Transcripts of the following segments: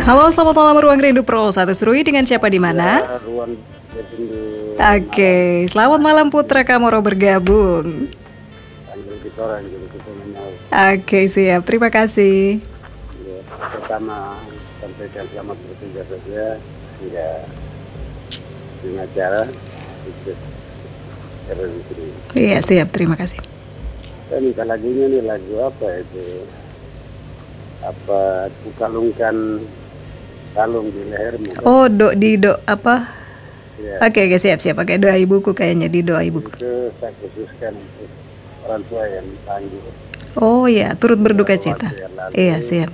Halo, selamat malam Ruang Rindu Pro 1 Serui, dengan siapa di mana? Ya, Ruang Rindu. Oke, selamat malam Putra Kamoro bergabung. Panggil kita orang jadi kita menyau. Oke, siap. Terima kasih. Ya, pertama sampaikan selamat bertugas saja hingga dengan acara ikut RRI. Iya, siap. Terima kasih. Saya minta lagunya nih, lagu apa itu? Apa aku kalungkan kalung di lehermu? Oh, do apa? Ya, Oke, siap. Pakai doa ibuku kayaknya, di doa ibuku. itu saya khususkan untuk orang tua yang dipanggil. Oh ya, turut berduka cita. Iya, siap.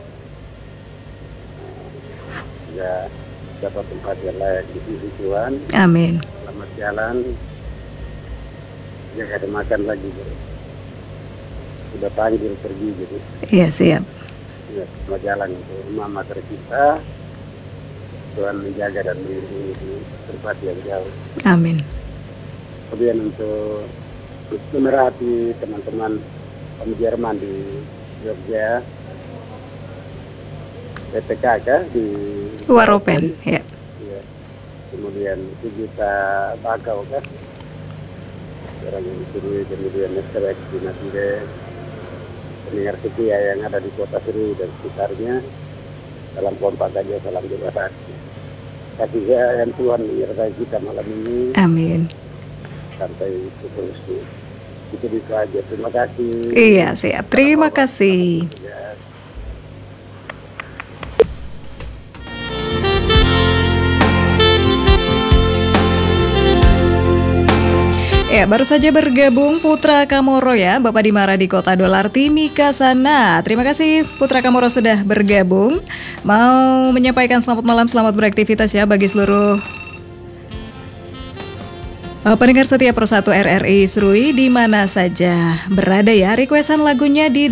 Ya, dapat tempat yang layak di sisi Tuhan. Amin. Selamat jalan. Ya, ada makan lagi, bro. Sudah panggil pergi gitu. Iya, siap. Ya, selamat jalan untuk mama tercinta. Tuhan menjaga dan melindungi di tempat yang jauh. Amin. Kemudian untuk memerhati teman-teman Om Jerman di Jogja, PPKK di Waropen, ya. Ya. Kemudian Sugita Bagau kan, orang yang Serui, kemudian Nesterek di Nasire, pendengar setia yang ada di kota Serui dan sekitarnya. Dalam kompak saja, salam juga kasih. Kasih sayang Tuhan menyertai kita malam ini Amin. sampai seterusnya. Itu aja. Terima kasih. Iya, siap. Terima kasih. Ya. Ya, baru saja bergabung Putra Kamoro ya, Bapak Dimara di Kota Dolar Timika sana. Terima kasih Putra Kamoro sudah bergabung. Mau menyampaikan selamat malam, selamat beraktivitas ya bagi seluruh pendengar setia Pro 1 RRI Serui di mana saja berada ya. Requestan lagunya di